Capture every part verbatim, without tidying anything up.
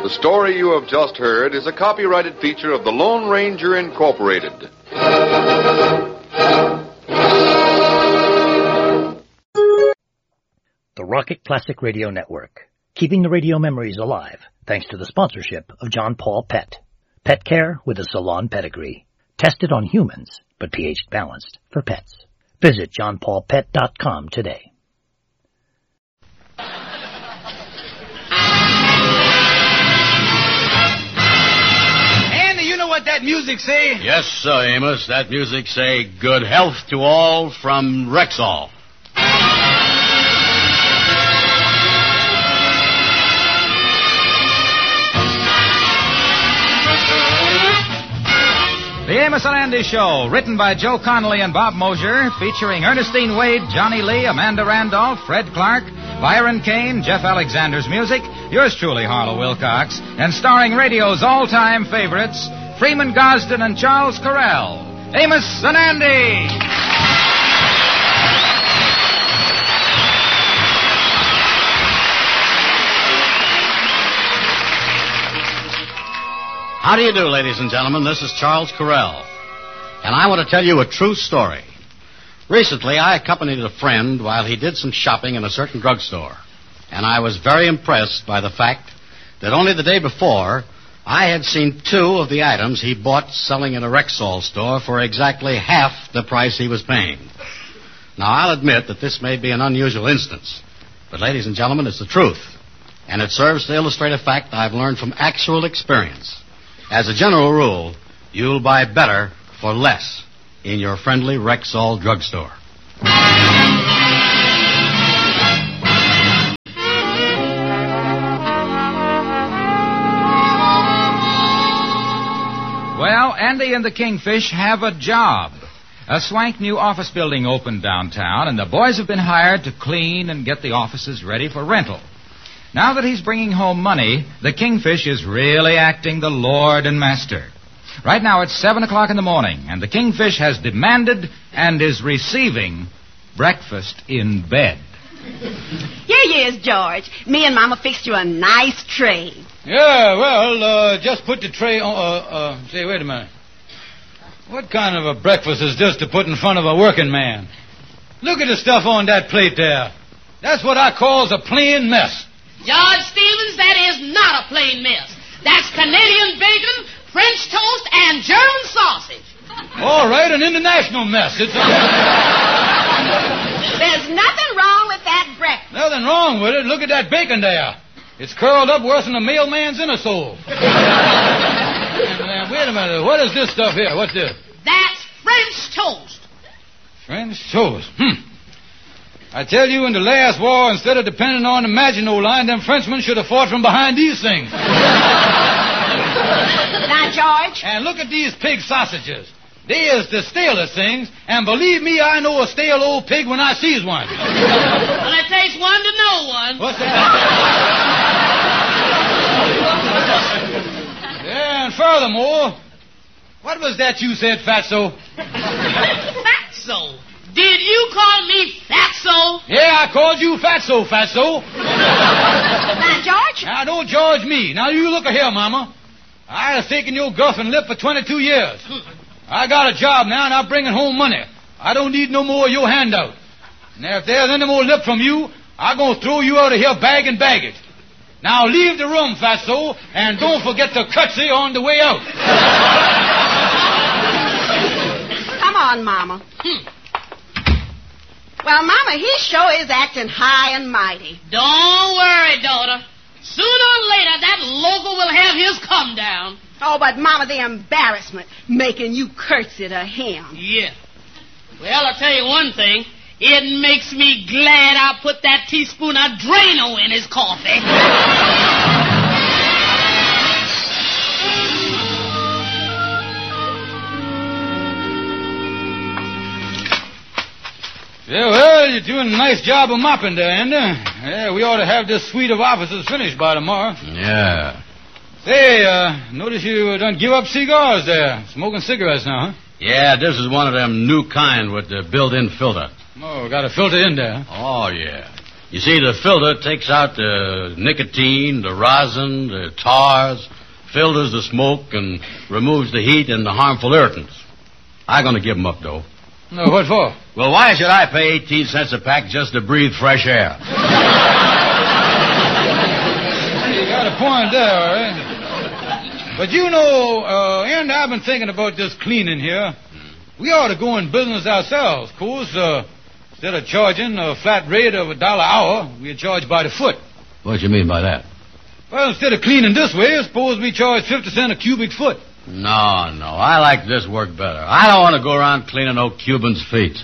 The story you have just heard is a copyrighted feature of the Lone Ranger Incorporated. The Rocket Classic Radio Network, keeping the radio memories alive thanks to the sponsorship of John Paul Pet. Pet care with a salon pedigree. Tested on humans, but pH balanced for pets. Visit john paul pet dot com today. Andy, you know what that music say? Yes, sir, Amos. That music say, good health to all from Rexall. The Amos and Andy Show, written by Joe Connolly and Bob Mosier, featuring Ernestine Wade, Johnny Lee, Amanda Randolph, Fred Clark, Byron Kane, Jeff Alexander's music, yours truly, Harlow Wilcox, and starring radio's all-time favorites, Freeman Gosden and Charles Correll. Amos and Andy! How do you do, ladies and gentlemen? This is Charles Correll, and I want to tell you a true story. Recently, I accompanied a friend while he did some shopping in a certain drugstore, and I was very impressed by the fact that only the day before, I had seen two of the items he bought selling in a Rexall store for exactly half the price he was paying. Now, I'll admit that this may be an unusual instance, but ladies and gentlemen, it's the truth, and it serves to illustrate a fact I've learned from actual experience. As a general rule, you'll buy better for less in your friendly Rexall drugstore. Well, Andy and the Kingfish have a job. A swank new office building opened downtown, and the boys have been hired to clean and get the offices ready for rental. Now that he's bringing home money, the Kingfish is really acting the lord and master. Right now it's seven o'clock in the morning, and the Kingfish has demanded and is receiving breakfast in bed. Here you is, George. Me and Mama fixed you a nice tray. Yeah, well, uh, just put the tray on... Uh, uh, say, wait a minute. What kind of a breakfast is this to put in front of a working man? Look at the stuff on that plate there. That's what I calls a plain mess. George Stevens, that is not a plain mess. That's Canadian bacon, French toast, and German sausage. All right, an international mess. It's a... There's nothing wrong with that breakfast. Nothing wrong with it. Look at that bacon there. It's curled up worse than a mailman's inner soul. Wait a minute. What is this stuff here? What's this? That's French toast. French toast? Hmm. I tell you, in the last war, instead of depending on the Maginot Line, them Frenchmen should have fought from behind these things. Now, George. And look at these pig sausages. They is the stalest things, and believe me, I know a stale old pig when I sees one. Well, it takes one to know one. What's that? Yeah, and furthermore, what was that you said, Fatso? Fatso? Did you call me Fatso? Yeah, I called you Fatso, Fatso. Now, George? Now, don't George me. Now, you look here, Mama. I have taken your guff and lip for twenty-two years. I got a job now, and I'm bringing home money. I don't need no more of your handout. Now, if there's any more lip from you, I'm going to throw you out of here bag and bag it. Now, leave the room, Fatso, and don't forget to curtsy on the way out. Come on, Mama. Hmm. Well, Mama, he sure is acting high and mighty. Don't worry, daughter. Sooner or later, that local will have his come down. Oh, but, Mama, the embarrassment making you curtsy to him. Yeah. Well, I'll tell you one thing. It makes me glad I put that teaspoon of Drano in his coffee. Yeah, well, you're doing a nice job of mopping there, Andy. Yeah, we ought to have this suite of offices finished by tomorrow. Yeah. Say, uh, notice you done give up cigars there. Smoking cigarettes now, huh? Yeah, this is one of them new kind with the built-in filter. Oh, got a filter in there. Oh, yeah. You see, the filter takes out the nicotine, the rosin, the tars, filters the smoke, and removes the heat and the harmful irritants. I'm going to give them up, though. No, what for? Well, why should I pay eighteen cents a pack just to breathe fresh air? You got a point there, all right. But you know, uh, Andy, I've been thinking about this cleaning here. We ought to go in business ourselves, of course. Uh, instead of charging a flat rate of a dollar an hour, we charge by the foot. What do you mean by that? Well, instead of cleaning this way, suppose we charge fifty cents a cubic foot. No, no. I like this work better. I don't want to go around cleaning old Cubans' feet.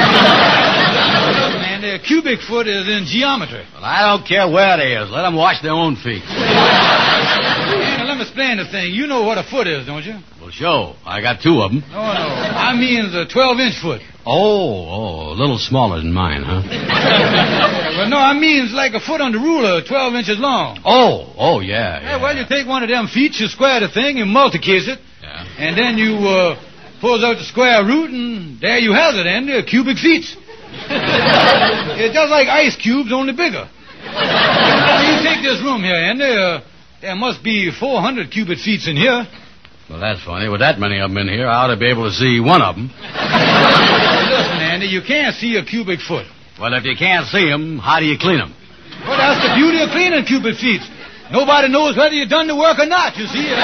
Man, their cubic foot is in geometry. Well, I don't care where it is. Let them wash their own feet. Now, let me explain the thing. You know what a foot is, don't you? Well, sure. I got two of them. No, no. I mean the twelve-inch foot. Oh, oh, a little smaller than mine, huh? Well, no, I mean it's like a foot on the ruler, twelve inches long. Oh, oh, yeah, yeah. Yeah, well, you take one of them feet, you square the thing, you multicase it, yeah. And then you uh, pulls out the square root, and there you have it, and they're cubic feet. It's just like ice cubes, only bigger. You take this room here, and there, there must be four hundred cubic feet in here. Well, that's funny. With that many of them in here, I ought to be able to see one of them. Listen, Andy, you can't see a cubic foot. Well, if you can't see them, how do you clean them? Well, that's the beauty of cleaning cubic feet. Nobody knows whether you've done the work or not, you see.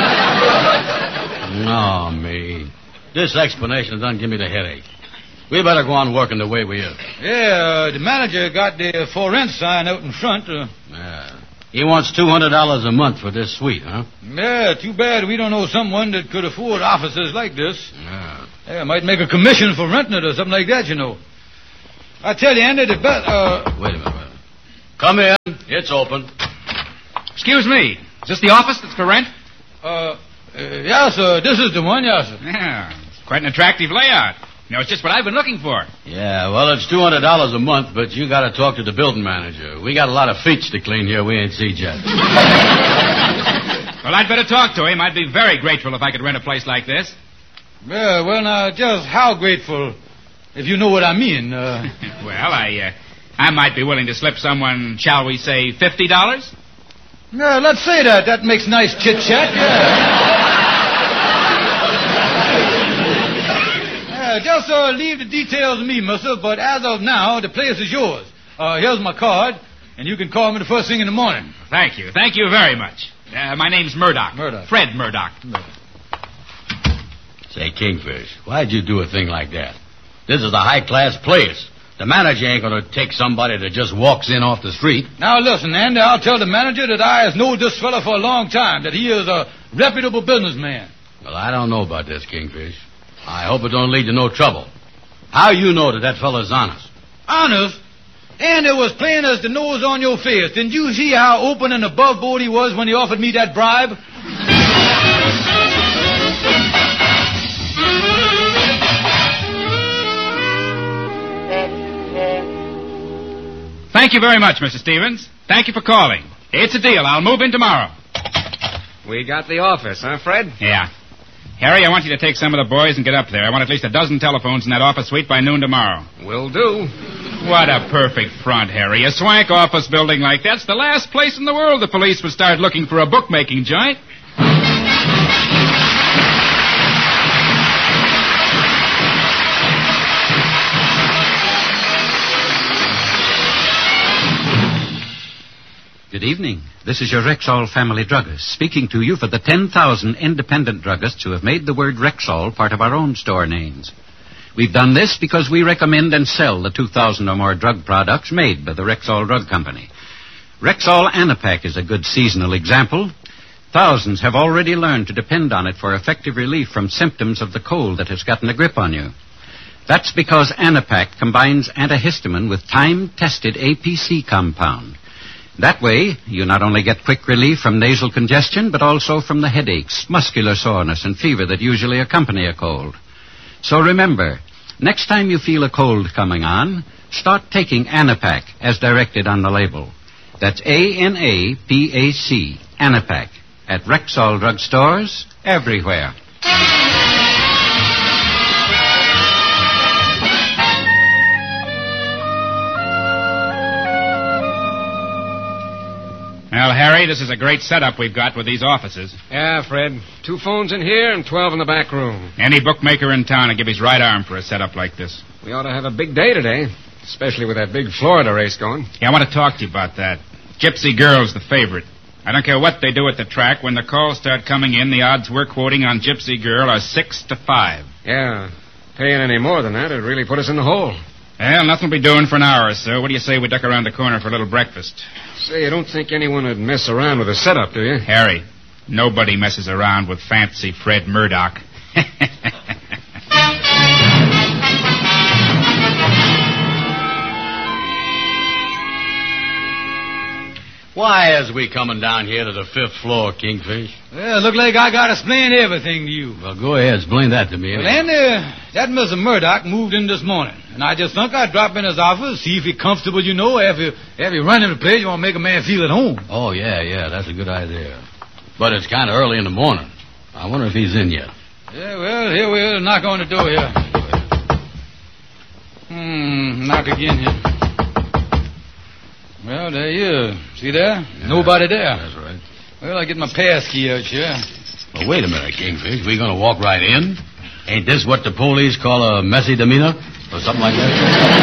No, me. This explanation doesn't give me the headache. We better go on working the way we is. Yeah, uh, the manager got the for rent sign out in front. Uh, yeah. He wants two hundred dollars a month for this suite, huh? Yeah, too bad we don't know someone that could afford offices like this. Yeah. Yeah, might make a commission for renting it or something like that, you know. I tell you, Andy, the best, uh... Wait a minute, wait a minute. Come in. It's open. Excuse me. Is this the office that's for rent? Uh, uh yes, sir. This is the one, yes, sir. Yeah, it's quite an attractive layout. You know, it's just what I've been looking for. Yeah, well, it's two hundred dollars a month, but you got to talk to the building manager. We got a lot of feet to clean here we ain't seen yet. Well, I'd better talk to him. I'd be very grateful if I could rent a place like this. Yeah, well, now, just how grateful, if you know what I mean. Uh... well, I, uh, I might be willing to slip someone, shall we say, fifty dollars? Yeah, let's say that. That makes nice chit-chat, yeah. Just uh, leave the details to me, mister, but as of now, the place is yours. Uh, here's my card, and you can call me the first thing in the morning. Thank you. Thank you very much. Uh, my name's Murdoch. Murdoch. Fred Murdoch. Murdoch. Say, Kingfish, why'd you do a thing like that? This is a high-class place. The manager ain't going to take somebody that just walks in off the street. Now, listen, Andy, I'll tell the manager that I has known this fella for a long time, that he is a reputable businessman. Well, I don't know about this, Kingfish. I hope it don't lead to no trouble. How you know that that fella's honest? Honest? And it was plain as the nose on your face. Didn't you see how open and above board he was when he offered me that bribe? Thank you very much, Mister Stevens. Thank you for calling. It's a deal. I'll move in tomorrow. We got the office, huh, Fred? Yeah. Harry, I want you to take some of the boys and get up there. I want at least a dozen telephones in that office suite by noon tomorrow. Will do. What a perfect front, Harry. A swank office building like that's the last place in the world the police would start looking for a bookmaking joint. Good evening. This is your Rexall family druggist, speaking to you for the ten thousand independent druggists who have made the word Rexall part of our own store names. We've done this because we recommend and sell the two thousand or more drug products made by the Rexall Drug Company. Rexall Anapac is a good seasonal example. Thousands have already learned to depend on it for effective relief from symptoms of the cold that has gotten a grip on you. That's because Anapac combines antihistamine with time-tested A P C compound. That way, you not only get quick relief from nasal congestion, but also from the headaches, muscular soreness, and fever that usually accompany a cold. So remember, next time you feel a cold coming on, start taking Anapac as directed on the label. That's A N A P A C, Anapac, at Rexall drug stores everywhere. Well, Harry, this is a great setup we've got with these offices. Yeah, Fred. Two phones in here and twelve in the back room. Any bookmaker in town would give his right arm for a setup like this. We ought to have a big day today, especially with that big Florida race going. Yeah, I want to talk to you about that. Gypsy Girl's the favorite. I don't care what they do at the track. When the calls start coming in, the odds we're quoting on Gypsy Girl are six to five. Yeah. Paying any more than that, it'd really put us in the hole. Well, nothing will be doing for an hour or so. What do you say we duck around the corner for a little breakfast? Say, you don't think anyone would mess around with a setup, do you? Harry, nobody messes around with fancy Fred Murdoch. Why, as we coming down here to the fifth floor, Kingfish? Well, look like I got to explain everything to you. Well, go ahead. Explain that to me. Well, Andy, uh, that Mister Murdoch moved in this morning, and I just thought I'd drop in his office, see if he's comfortable, you know. After, after you run in the place, you want to make a man feel at home. Oh, yeah, yeah, that's a good idea. But it's kind of early in the morning. I wonder if he's in yet. Yeah, well, here we are. Knock on the door here. Hmm, knock again here. Well, there you are. See there? Yeah, Nobody there. That's right. Well, I get my pass key out here. Well, wait a minute, Kingfish. We going to walk right in? Ain't this what the police call a messy demeanor? Or something like that?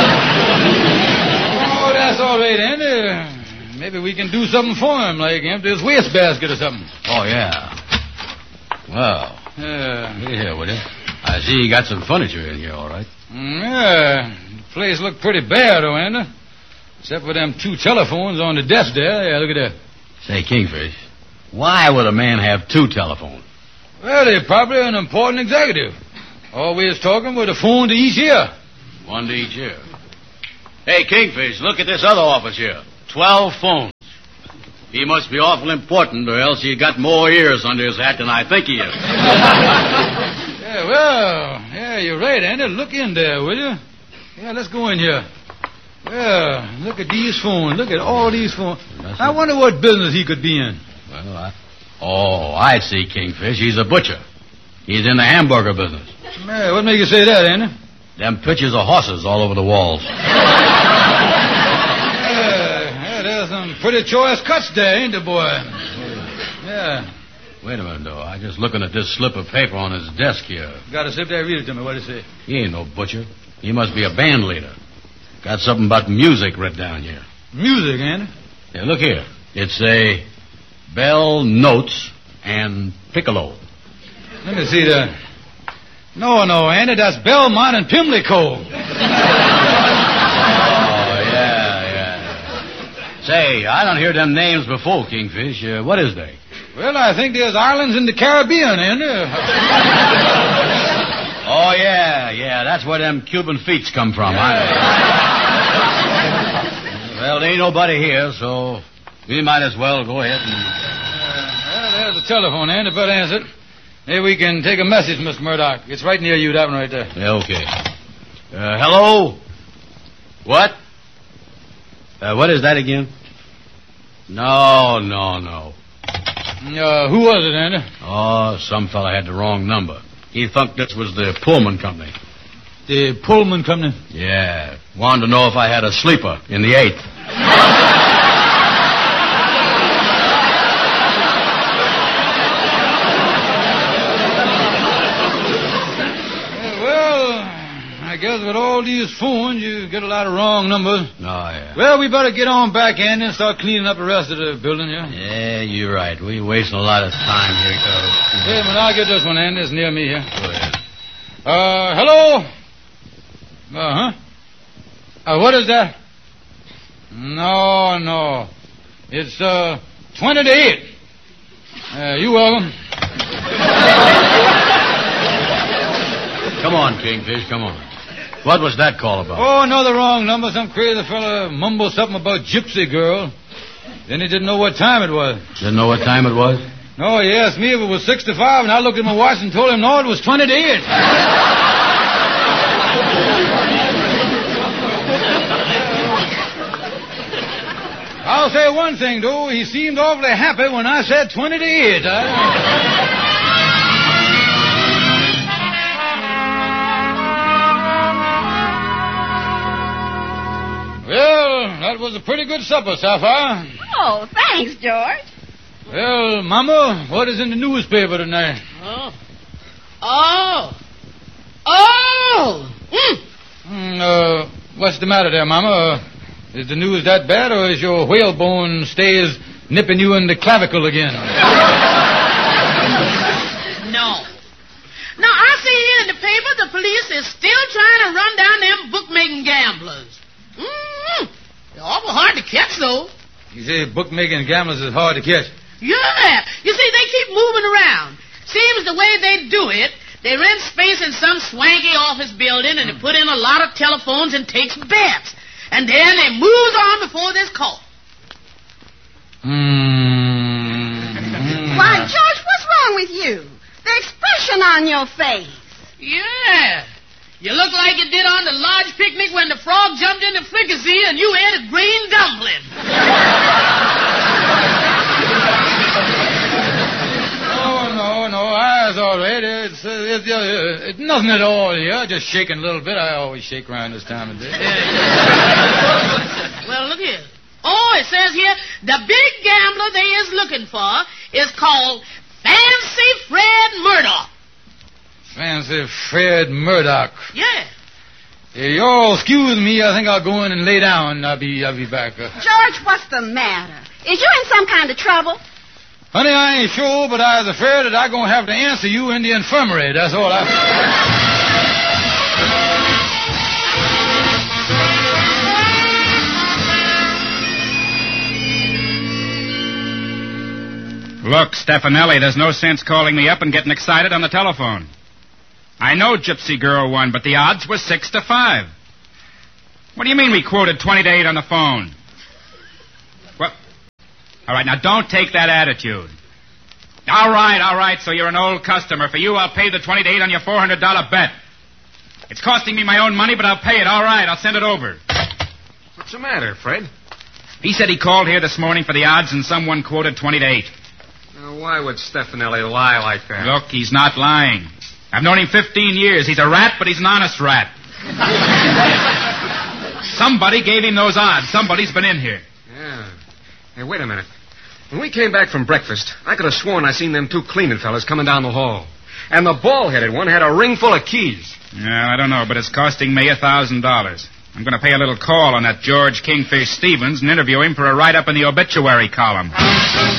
Oh, that's all right, Andy. Maybe we can do something for him, like empty his wastebasket or something. Oh, yeah. Well, Yeah. here, will you? I see you got some furniture in here, all right. Mm, yeah. The place looked pretty bare, though, Andy. Except for them two telephones on the desk there. Yeah, look at that. Say, Kingfish, why would a man have two telephones? Well, they're probably an important executive. Always talking with a phone to each ear. One to each ear. Hey, Kingfish, look at this other office here. Twelve phones. He must be awful important, or else he got more ears under his hat than I think he is. Yeah, well, yeah, you're right, Andy. Look in there, will you? Yeah, let's go in here. Yeah, look at these phones. Look at all these phones. I wonder what business he could be in. Well, I... Oh, I see, Kingfish. He's a butcher. He's in the hamburger business. Yeah, what makes you say that, Andy? Them pictures of horses all over the walls. Yeah, there's some pretty choice cuts there, ain't there, boy? Yeah. Wait a minute, though. I'm just looking at this slip of paper on his desk here. Got to sit there and read it to me. What do you say? He ain't no butcher. He must be a band leader. Got something about music written down here. Music, Andy? Yeah, look here. It's a bell, notes, and piccolo. Let me see that. No, no, Andy, that's Belmont and Pimlico. Oh, yeah, yeah. Say, I don't hear them names before, Kingfish. Uh, what is they? Well, I think there's islands in the Caribbean, Andy. Oh, yeah, yeah. That's where them Cuban feets come from. I... Well, there ain't nobody here, so we might as well go ahead and... Uh, well, there's the telephone, Andy. Better answer it. Maybe we can take a message, Mister Murdoch. It's right near you, that one right there. Yeah, okay. Uh, hello? What? Uh, what is that again? No, no, no. Uh, who was it, Andy? Oh, some fella had the wrong number. He thought this was the Pullman Company. The Pullman Company? Yeah. Wanted to know if I had a sleeper in the eighth. I guess with all these phones, you get a lot of wrong numbers. Oh, yeah. Well, we better get on back, Andy, and start cleaning up the rest of the building, yeah? Yeah, you're right. We're wasting a lot of time here, cuz. Hey, but I'll get this one, Andy. It's near me here. Go ahead. Uh, hello? Uh-huh. Uh, what is that? No, no. It's, uh, twenty to eight. Uh, you welcome. Come on, Kingfish, come on. What was that call about? Oh, another wrong number. Some crazy fella mumbled something about Gypsy Girl. Then he didn't know what time it was. Didn't know what time it was? No, he asked me if it was six to five, and I looked at my watch and told him, no, it was twenty to eight. I'll say one thing, though. He seemed awfully happy when I said twenty to eight. I... Well, that was a pretty good supper, Sapphire. Oh, thanks, George. Well, Mama, what is in the newspaper tonight? Oh. Oh. Oh! Mm. Mm, uh, what's the matter there, Mama? Uh, is the news that bad, or is your whalebone stays nipping you in the clavicle again? No. Now, I see here in the paper the police is still trying to run down them bookmaking gamblers. Mm-hmm. They're awful hard to catch, though. You say bookmaking gamblers is hard to catch? Yeah. You see, they keep moving around. Seems the way they do it, they rent space in some swanky office building and they put in a lot of telephones and takes bets. And then they moves on before there's caught. Mm-hmm. Why, George, what's wrong with you? The expression on your face. Yeah. You look like you did on the lodge picnic when the frog jumped in the fricassee and you ate a green dumpling. Oh, no, no, I was all right. It's, uh, it's, uh, it's nothing at all here. Just shaking a little bit. I always shake around this time of day. Well, look here. Oh, it says here, the big gambler they is looking for is called Fancy Fred Murdoch. Fancy Fred Murdoch. Yeah. Hey, y'all excuse me. I think I'll go in and lay down. I'll be, I'll be back. Uh, George, what's the matter? Is you in some kind of trouble? honey, I ain't sure, but I was afraid that I'm going to have to answer you in the infirmary. That's all I... Look, Stefanelli, there's no sense calling me up and getting excited on the telephone. I know Gypsy Girl won, but the odds were six to five. What do you mean we quoted twenty to eight on the phone? Well, all right, now don't take that attitude. All right, all right, so you're an old customer. For you, I'll pay the twenty to eight on your four hundred dollars bet. It's costing me my own money, but I'll pay it. All right, I'll send it over. What's the matter, Fred? He said he called here this morning for the odds and someone quoted twenty to eight. Now, why would Stefanelli lie like that? Look, he's not lying. I've known him fifteen years. He's a rat, but he's an honest rat. Somebody gave him those odds. Somebody's been in here. Yeah. Hey, wait a minute. When we came back from breakfast, I could have sworn I seen them two cleaning fellas coming down the hall. And the bald-headed one had a ring full of keys. Yeah, I don't know, but it's costing me a thousand dollars. I'm going to pay a little call on that George Kingfish Stevens and interview him for a write-up in the obituary column.